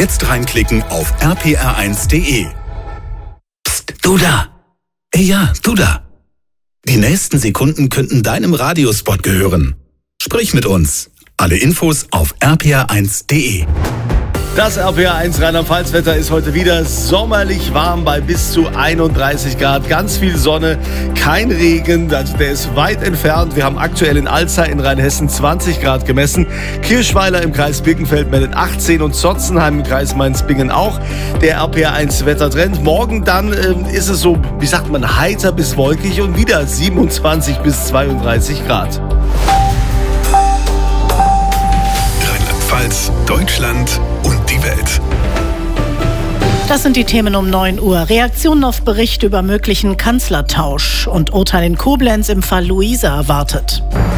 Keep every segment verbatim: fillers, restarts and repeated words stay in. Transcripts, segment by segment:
Jetzt reinklicken auf r p r eins punkt d e. Psst, du da! Ey, ja, du da! Die nächsten Sekunden könnten deinem Radiospot gehören. Sprich mit uns. Alle Infos auf r p r eins punkt d e. Das R P R eins Rheinland-Pfalz-Wetter ist heute wieder sommerlich warm bei bis zu einunddreißig Grad. Ganz viel Sonne, kein Regen, also der ist weit entfernt. Wir haben aktuell in Alzey in Rheinhessen zwanzig Grad gemessen. Kirchweiler im Kreis Birkenfeld meldet achtzehn und Sotzenheim im Kreis Mainz-Bingen auch. Der R P R eins Wettertrend. Morgen dann äh, ist es so, wie sagt man, heiter bis wolkig und wieder siebenundzwanzig bis zweiunddreißig Grad. Rheinland-Pfalz, Deutschland und die Welt. Das sind die Themen um neun Uhr. Reaktionen auf Bericht über möglichen Kanzlertausch und Urteil in Koblenz im Fall Luisa erwartet.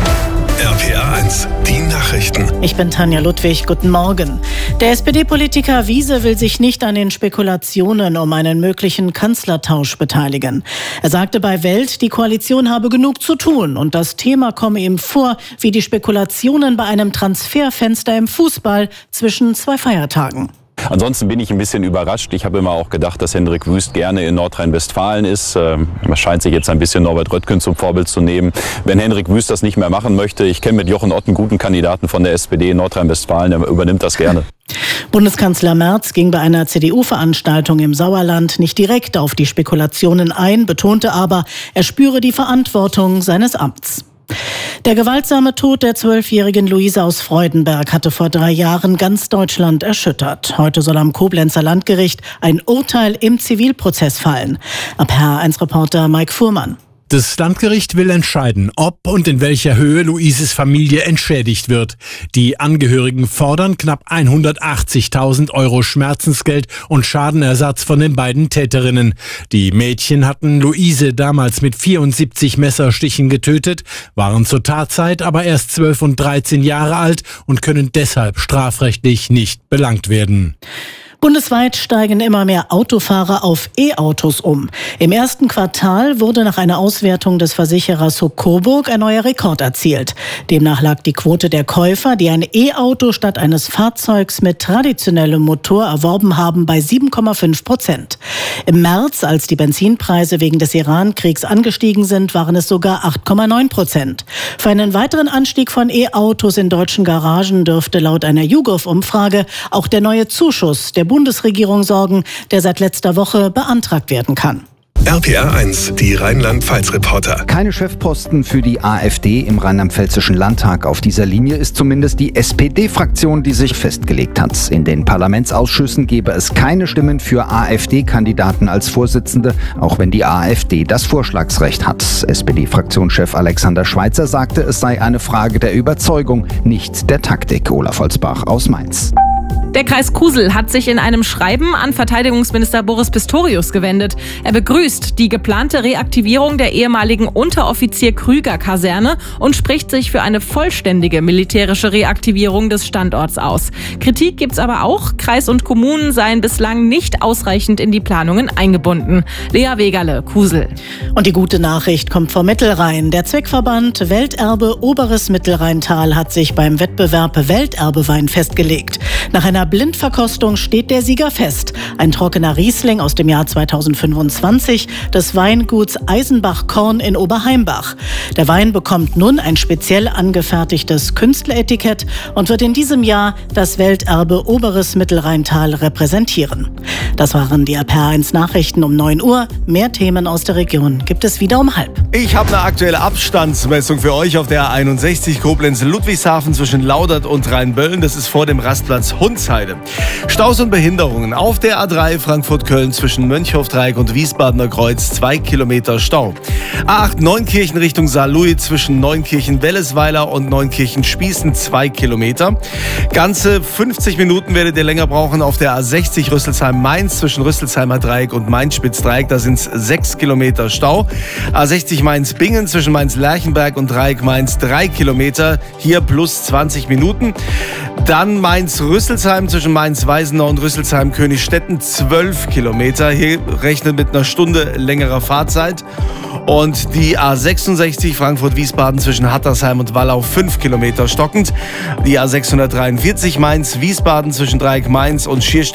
R P R eins, die Nachrichten. Ich bin Tanja Ludwig, guten Morgen. Der S P D-Politiker Wiese will sich nicht an den Spekulationen um einen möglichen Kanzlertausch beteiligen. Er sagte bei Welt, die Koalition habe genug zu tun und das Thema komme ihm vor wie die Spekulationen bei einem Transferfenster im Fußball zwischen zwei Feiertagen. Ansonsten bin ich ein bisschen überrascht. Ich habe immer auch gedacht, dass Hendrik Wüst gerne in Nordrhein-Westfalen ist. Man scheint sich jetzt ein bisschen Norbert Röttgen zum Vorbild zu nehmen. Wenn Hendrik Wüst das nicht mehr machen möchte, ich kenne mit Jochen Ott einen guten Kandidaten von der S P D in Nordrhein-Westfalen, der übernimmt das gerne. Bundeskanzler Merz ging bei einer C D U-Veranstaltung im Sauerland nicht direkt auf die Spekulationen ein, betonte aber, er spüre die Verantwortung seines Amts. Der gewaltsame Tod der zwölfjährigen Luisa aus Freudenberg hatte vor drei Jahren ganz Deutschland erschüttert. Heute soll am Koblenzer Landgericht ein Urteil im Zivilprozess fallen. R P R eins Reporter Mike Fuhrmann. Das Landgericht will entscheiden, ob und in welcher Höhe Luises Familie entschädigt wird. Die Angehörigen fordern knapp hundertachtzigtausend Euro Schmerzensgeld und Schadenersatz von den beiden Täterinnen. Die Mädchen hatten Luise damals mit vierundsiebzig Messerstichen getötet, waren zur Tatzeit aber erst zwölf und dreizehn Jahre alt und können deshalb strafrechtlich nicht belangt werden. Bundesweit steigen immer mehr Autofahrer auf E-Autos um. Im ersten Quartal wurde nach einer Auswertung des Versicherers Coburg ein neuer Rekord erzielt. Demnach lag die Quote der Käufer, die ein E-Auto statt eines Fahrzeugs mit traditionellem Motor erworben haben, bei sieben Komma fünf Prozent. Im März, als die Benzinpreise wegen des Iran-Kriegs angestiegen sind, waren es sogar acht Komma neun Prozent. Für einen weiteren Anstieg von E-Autos in deutschen Garagen dürfte laut einer YouGov-Umfrage auch der neue Zuschuss der Bundesregierung sorgen, der seit letzter Woche beantragt werden kann. R P R eins, die Rheinland-Pfalz-Reporter. Keine Chefposten für die AfD im Rheinland-Pfälzischen Landtag. Auf dieser Linie ist zumindest die S P D-Fraktion, die sich festgelegt hat. In den Parlamentsausschüssen gebe es keine Stimmen für AfD-Kandidaten als Vorsitzende, auch wenn die AfD das Vorschlagsrecht hat. S P D-Fraktionschef Alexander Schweitzer sagte, es sei eine Frage der Überzeugung, nicht der Taktik. Olaf Holzbach aus Mainz. Der Kreis Kusel hat sich in einem Schreiben an Verteidigungsminister Boris Pistorius gewendet. Er begrüßt die geplante Reaktivierung der ehemaligen Unteroffizier-Krüger-Kaserne und spricht sich für eine vollständige militärische Reaktivierung des Standorts aus. Kritik gibt's aber auch. Kreis und Kommunen seien bislang nicht ausreichend in die Planungen eingebunden. Lea Wegerle, Kusel. Und die gute Nachricht kommt vom Mittelrhein. Der Zweckverband Welterbe Oberes Mittelrheintal hat sich beim Wettbewerb Welterbewein festgelegt. Nach einer Blindverkostung steht der Sieger fest. Ein trockener Riesling aus dem Jahr zweitausendfünfundzwanzig des Weinguts Eisenbach-Korn in Oberheimbach. Der Wein bekommt nun ein speziell angefertigtes Künstleretikett und wird in diesem Jahr das Welterbe Oberes Mittelrheintal repräsentieren. Das waren die R P R eins Nachrichten um neun Uhr. Mehr Themen aus der Region gibt es wieder um halb. Ich habe eine aktuelle Abstandsmessung für euch auf der A einundsechzig Koblenz-Ludwigshafen zwischen Laudert und Rheinböllen. Das ist vor dem Rastplatz Hundsheide. Staus und Behinderungen auf der A drei Frankfurt-Köln zwischen Mönchhofdreieck und Wiesbadener Kreuz, zwei Kilometer Stau. A acht Neunkirchen Richtung Saarlouis zwischen Neunkirchen-Wellesweiler und Neunkirchen-Spießen, zwei Kilometer. Ganze fünfzig Minuten werdet ihr länger brauchen auf der A sechzig Rüsselsheim-Mainz zwischen Rüsselsheimer Dreieck und Mainz-Spitzdreieck. Da sind es sechs Kilometer Stau. A sechzig Mainz-Bingen zwischen Mainz-Lerchenberg und Dreieck Mainz, drei Kilometer. Hier plus zwanzig Minuten. Dann Mainz-Rüsselsheim zwischen Mainz-Weisenau und Rüsselsheim-Königstetten, zwölf Kilometer. Hier rechnet mit einer Stunde längerer Fahrzeit. Und die A sechsundsechzig Frankfurt-Wiesbaden zwischen Hattersheim und Wallau, fünf Kilometer stockend. Die A sechshundertdreiundvierzig Mainz-Wiesbaden zwischen Dreieck Mainz und Schierstedt